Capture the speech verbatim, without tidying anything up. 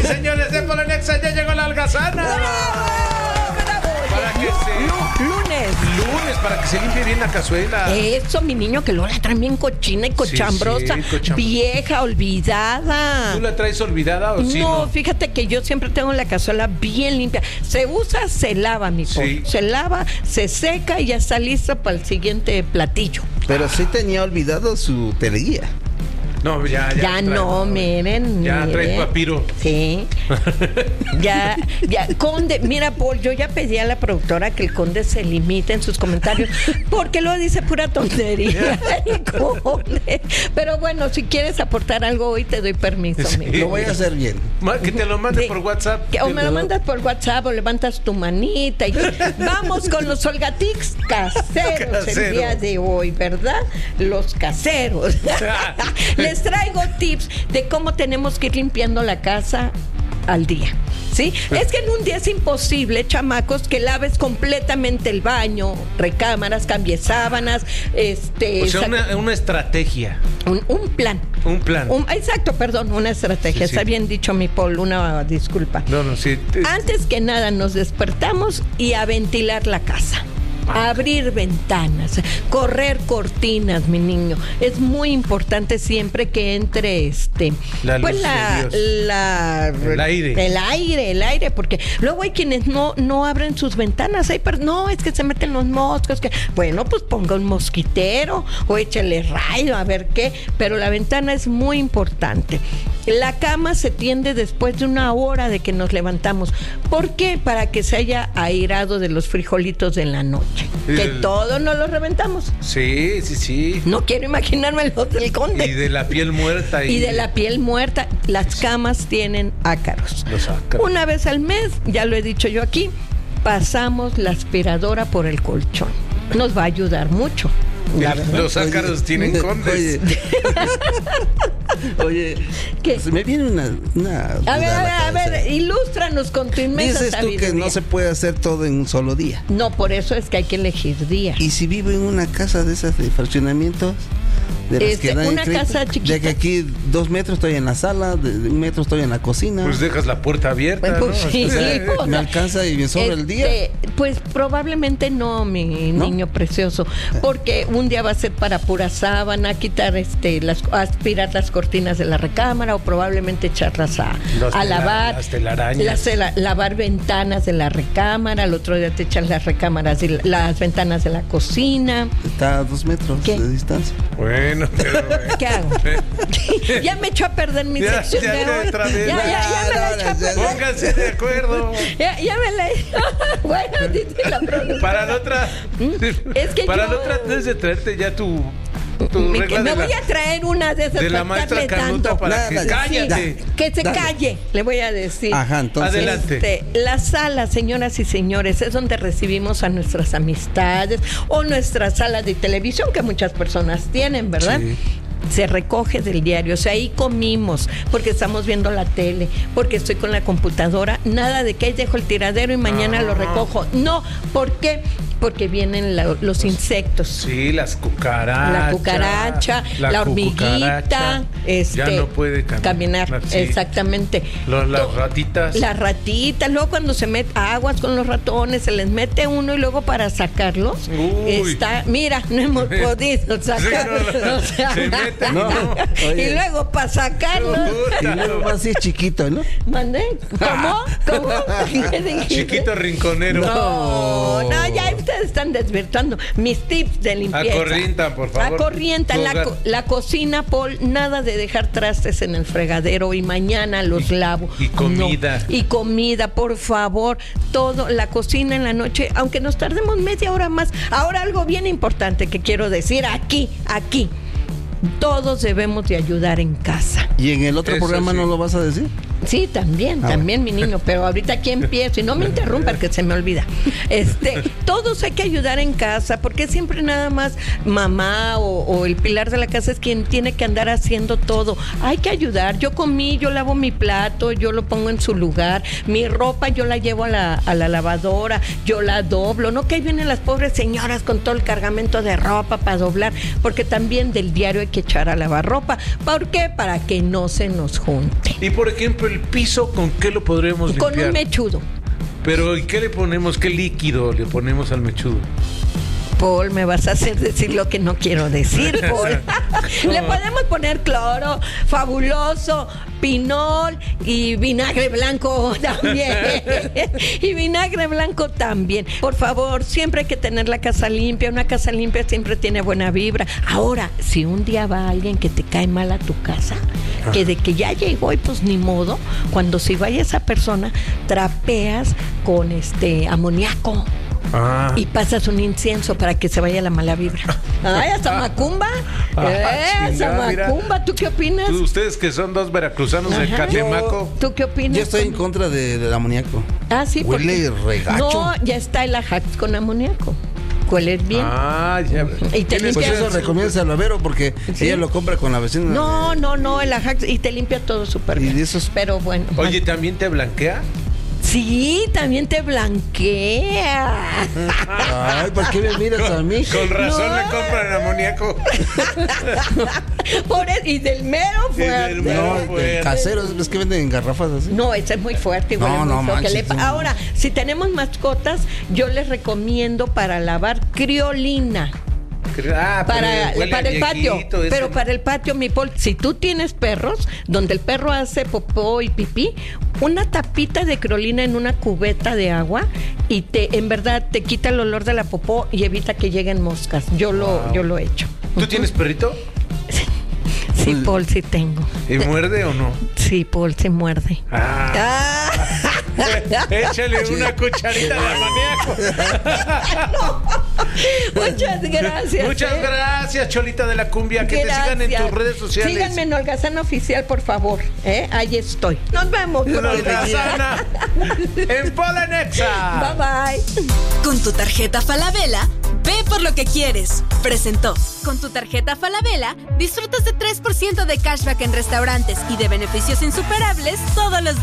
señores de Polonexa, ya llegó la algazana. Para que se... Lunes. Lunes, para que se limpie bien la cazuela. Eso, mi niño, que luego la traen bien cochina y cochambrosa. Sí, sí, cocham- Vieja, olvidada. ¿Tú la traes olvidada o sí? No, No, fíjate que yo siempre tengo la cazuela bien limpia. Se usa, se lava, mi pollo. Sí. Se lava, se seca y ya está lista para el siguiente platillo. Pero sí tenía olvidado su teleguía. no, ya, ya. Ya trae- no, miren. Ya miren. trae papiro. Sí. Ya, ya. Conde, mira, Paul, yo ya pedí a la productora que el Conde se limite en sus comentarios, porque luego dice pura tontería. El Conde. Pero bueno, si quieres aportar algo hoy, te doy permiso, Sí. amigo. Lo voy a hacer bien. Ma- Que te lo mande Sí. por WhatsApp. Que o me lo mandas por WhatsApp o levantas tu manita y vamos con los Olgatics caseros el Casero. día de hoy, ¿verdad? Los caseros. Les traigo tips de cómo tenemos que ir limpiando la casa al día. ¿Sí? Es que en un día es imposible, chamacos, que laves completamente el baño, recámaras, cambies sábanas, este, O sea, sac- una, una estrategia. un, un plan. Un plan. Un- exacto, perdón, una estrategia. Sí, sí. Está bien dicho, mi Paul, una disculpa. No, no, sí. te- Antes que nada nos despertamos y a ventilar la casa. A abrir ventanas, correr cortinas, mi niño. Es muy importante siempre que entre este, La luz pues de la, Dios. la, El aire. el aire, el aire, porque luego hay quienes no, no abren sus ventanas. Hay per- no, es que se meten los moscos. Que, bueno, pues ponga un mosquitero o échale rayo a ver qué. Pero la ventana es muy importante. La cama se tiende después de una hora de que nos levantamos. ¿Por qué? Para que se haya airado de los frijolitos de la noche. Que El- todos nos los reventamos. Sí, sí, sí. No quiero imaginarme los del Conde. Y de la piel muerta. Y, Y de la piel muerta, las camas tienen ácaros. Los ácaros. Una vez al mes, ya lo he dicho yo aquí, pasamos la aspiradora por el colchón. Nos va a ayudar mucho. La verdad. Los ácaros tienen Oye, condes. Oye, oye, ¿Qué? se me viene una, una A duda ver, a la ver, a cabeza. ver, ilústranos con tu inmensa Dices tú que sabiduría. no se puede hacer todo en un solo día. No, por eso es que hay que elegir día. Y si vivo en una casa de esas de fraccionamientos, de las Este, que nadie una cree, casa chiquita. de que aquí dos metros estoy en la sala, de, de un metro estoy en la cocina. Pues dejas la puerta abierta, Pues ¿no? sí, O sea, o me sea, alcanza y me sobra el día. Este, Pues probablemente no, mi ¿No? niño precioso, porque un día va a ser para pura sábana, quitar este, las, aspirar las cortinas de la recámara o probablemente echarlas a, Los a tela- lavar, las telarañas. las tela- lavar ventanas de la recámara, al otro día te echas las recámaras, y las ventanas de la cocina. Está a dos metros ¿Qué? de distancia. Bueno, pero... bueno. ¿Qué hago? ya me echó a perder mi Ya, sección ya de te hoy. otra vez. Ya, ya, ya me la No, echó a no, ya, perder. Pónganse de acuerdo. Ya, ya me la bueno, dice la productora. Para la otra... Es que Para yo- la otra debes de traerte ya tu... tu Me, regla me de voy la, a traer una de esas de la para maestra estarle Canuta dando. para Nada, que... ya, ¡Cállate! ya. Que se Dale. calle, le voy a decir. Ajá, entonces. Adelante. Este, la sala, señoras y señores, es donde recibimos a nuestras amistades o nuestra sala de televisión que muchas personas tienen, ¿verdad? Sí. Se recoge del diario, o sea, ahí comimos, porque estamos viendo la tele, porque estoy con la computadora, nada de que ahí dejo el tiradero y mañana No. lo recojo. No, ¿por qué? Porque vienen la- los insectos. Sí, las cucarachas. La cucaracha, la, hormiguita, cucaracha. este, Ya no puede cam- caminar. sí. Exactamente. Lo- las To- ratitas. Las ratitas, luego cuando se mete aguas con los ratones, se les mete uno y luego para sacarlos, Uy. está, mira, no hemos podido sacar. Sí, no, no, o sea, se mete, no. y Oye. luego para sacarlos. Y luego más si es chiquito, ¿no? ¿Mandé? ¿Cómo? ¿Cómo? ¿Qué dijiste? Chiquito rinconero. No, no, ya ustedes están desvirtuando mis tips de limpieza. Acorrientan, por favor. Acorrientan. La, Tu hogar. co- la cocina, Paul, nada de dejar trastes en el fregadero y mañana los Y- lavo. y comida. No. Y comida, por favor. Todo, la cocina en la noche, aunque nos tardemos media hora más. Ahora algo bien importante que quiero decir aquí, aquí. Todos debemos de ayudar en casa. ¿Y en el otro Eso programa sí. no lo vas a decir? Sí, también, Ah, también, mi niño, pero ahorita aquí empiezo y no me interrumpa que se me olvida. Este, todos hay que ayudar en casa, porque siempre nada más mamá o, o el pilar de la casa es quien tiene que andar haciendo todo. Hay que ayudar. Yo comí, yo lavo mi plato, yo lo pongo en su lugar, mi ropa yo la llevo a la, a la lavadora, yo la doblo. No que ahí vienen las pobres señoras con todo el cargamento de ropa para doblar, porque también del diario hay que echar a lavar ropa. ¿Por qué? Para que no se nos junte. Y por ejemplo, el piso, ¿con qué lo podríamos limpiar? Con un mechudo. Pero ¿y qué le ponemos? ¿Qué líquido le ponemos al mechudo? Paul, me vas a hacer decir lo que no quiero decir, Paul. Le podemos poner cloro, fabuloso, pinol y vinagre blanco también. Y vinagre blanco también. Por favor, siempre hay que tener la casa limpia. Una casa limpia siempre tiene buena vibra. Ahora, si un día va alguien que te cae mal a tu casa, que de que ya llegó y pues ni modo, cuando si vaya esa persona, trapeas con este amoníaco. Ah. Y pasas un incienso para que se vaya la mala vibra. Ay, hasta Macumba. Ah, eh, chingada, Macumba, ¿tú qué opinas? Tú, ustedes que son dos veracruzanos de Ajá. Catemaco. ¿Tú qué opinas? Yo estoy en contra de, del amoníaco. Ah, sí. Huele porque- regacho. No, ya está el Ajax con amoníaco. Huele bien. Ah, ya. Y te ¿Tienes Pues limpia- eso recomienda al babero porque Sí. ella lo compra con la vecina. No, de- no, no, el Ajax y te limpia todo súper Y bien. de esos- Pero bueno. Oye, ¿también te blanquea? Sí, también te blanquea. Ay, ¿por qué me miras a mí? Con razón No. le compran amoníaco. Por eso- y del mero Y del fuerte. mero No, fuerte. el casero, es que venden en garrafas así. No, ese es muy fuerte. Igual No, es muy no feo que manches, le- no. Ahora, si tenemos mascotas, yo les recomiendo para lavar criolina. Ah, pero Para, huele para a el patio, viejito ese. pero para el patio, mi Paul, si tú tienes perros, donde el perro hace popó y pipí, una tapita de criolina en una cubeta de agua y te, en verdad, te quita el olor de la popó y evita que lleguen moscas. Yo lo, Wow. yo lo he hecho. ¿Tú tienes perrito? Sí, Paul, sí tengo. ¿Y muerde o no? Sí, Paul, se muerde. Ah. Ah. Échale una cucharita de amoníaco. Muchas gracias. Muchas ¿eh? gracias, Cholita de la Cumbia. Que te sigan en Gracias. tus redes sociales. Síganme en Holgazán Oficial, por favor. ¿eh? Ahí estoy. Nos vemos. En pronto. Holgazana, en Polanexa. Bye bye. Con tu tarjeta Falabella, ve por lo que quieres. Presentó. Con tu tarjeta Falabella, disfrutas de tres por ciento de cashback en restaurantes y de beneficios insuperables todos los días.